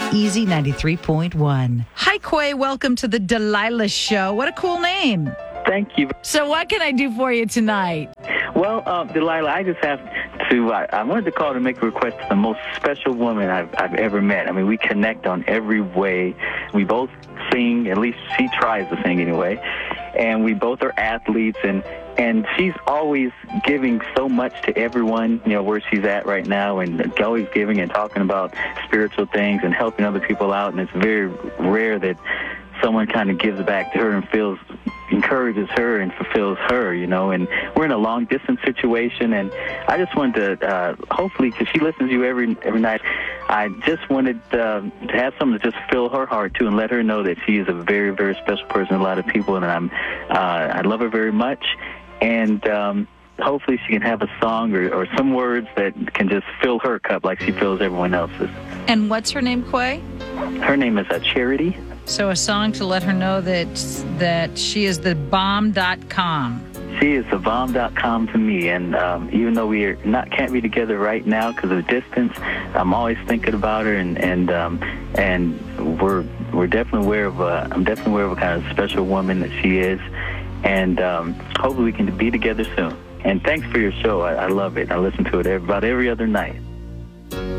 Easy 93.1. Hi, Quay. Welcome to the Delilah Show. What a cool name. Thank you. So what can I do for you tonight? Well, Delilah, I just have to, I wanted to call to make a request to the most special woman I've ever met. I mean, we connect on every way. We both sing, at least she tries to sing anyway, and we both are athletes, and she's always giving so much to everyone, you know, where she's at right now, and always giving and talking about spiritual things and helping other people out, and it's very rare that someone kind of gives back to her and encourages her and fulfills her, you know, and we're in a long-distance situation, and I just wanted to, hopefully, because she listens to you every night, I just wanted to have something to just fill her heart, too, and let her know that she is a very, very special person to a lot of people, and I love her very much, and hopefully she can have a song or some words that can just fill her cup like she fills everyone else's. And what's her name, Quay? Her name is Charity. So a song to let her know that she is the bomb.com. She is the bomb.com to me, and even though we can't be together right now because of distance, I'm always thinking about her, and we're definitely aware of I'm definitely aware of a kind of special woman that she is, and hopefully we can be together soon. And thanks for your show. I love it. I listen to it about every other night.